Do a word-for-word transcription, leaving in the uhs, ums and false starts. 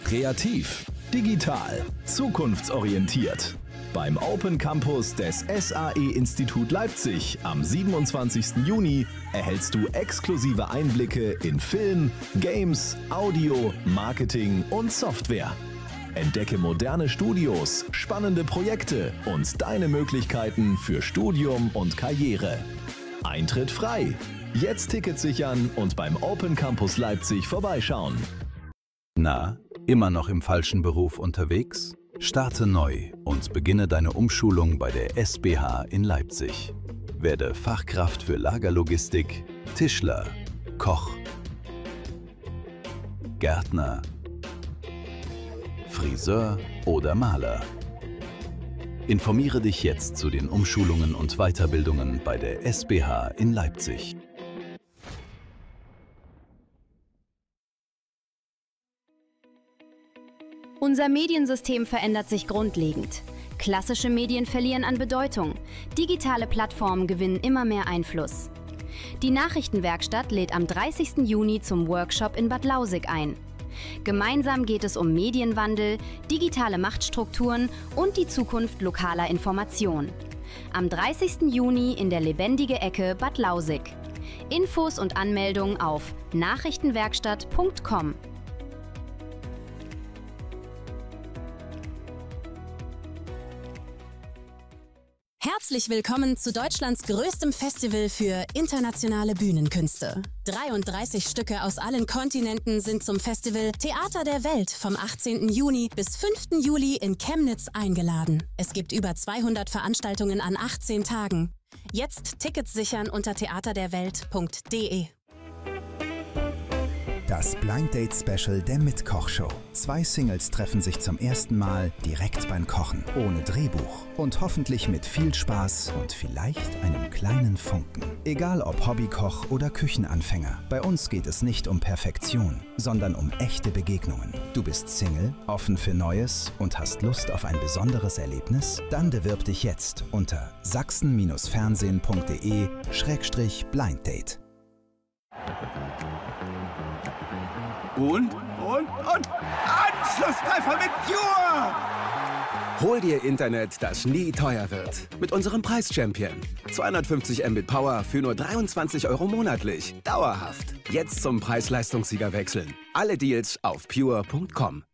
Kreativ, digital, zukunftsorientiert. Beim Open Campus des S A E-Institut Leipzig am siebenundzwanzigsten Juni erhältst du exklusive Einblicke in Film, Games, Audio, Marketing und Software. Entdecke moderne Studios, spannende Projekte und deine Möglichkeiten für Studium und Karriere. Eintritt frei. Jetzt Tickets sichern und beim Open Campus Leipzig vorbeischauen. Na, immer noch im falschen Beruf unterwegs? Starte neu und beginne deine Umschulung bei der S B H in Leipzig. Werde Fachkraft für Lagerlogistik, Tischler, Koch, Gärtner, Friseur oder Maler. Informiere dich jetzt zu den Umschulungen und Weiterbildungen bei der S B H in Leipzig. Unser Mediensystem verändert sich grundlegend. Klassische Medien verlieren an Bedeutung. Digitale Plattformen gewinnen immer mehr Einfluss. Die Nachrichtenwerkstatt lädt am dreißigsten Juni zum Workshop in Bad Lausick ein. Gemeinsam geht es um Medienwandel, digitale Machtstrukturen und die Zukunft lokaler Information. Am dreißigsten Juni in der Lebendige Ecke Bad Lausick. Infos und Anmeldungen auf nachrichtenwerkstatt punkt com. Herzlich willkommen zu Deutschlands größtem Festival für internationale Bühnenkünste. dreiunddreißig Stücke aus allen Kontinenten sind zum Festival Theater der Welt vom achtzehnten Juni bis fünften Juli in Chemnitz eingeladen. Es gibt über zweihundert Veranstaltungen an achtzehn Tagen. Jetzt Tickets sichern unter theaterderwelt punkt de. Das Blind Date Special der Mitkoch-Show. Zwei Singles treffen sich zum ersten Mal direkt beim Kochen, ohne Drehbuch und hoffentlich mit viel Spaß und vielleicht einem kleinen Funken. Egal ob Hobbykoch oder Küchenanfänger, bei uns geht es nicht um Perfektion, sondern um echte Begegnungen. Du bist Single, offen für Neues und hast Lust auf ein besonderes Erlebnis? Dann bewirb dich jetzt unter sachsen fernsehen punkt de Schrägstrich Blind Date. Und, und, und Anschlusstreffer mit Pure! Hol dir Internet, das nie teuer wird. Mit unserem Preis-Champion. zweihundertfünfzig Mbit Power für nur dreiundzwanzig Euro monatlich. Dauerhaft. Jetzt zum Preis-Leistungssieger wechseln. Alle Deals auf pure punkt com.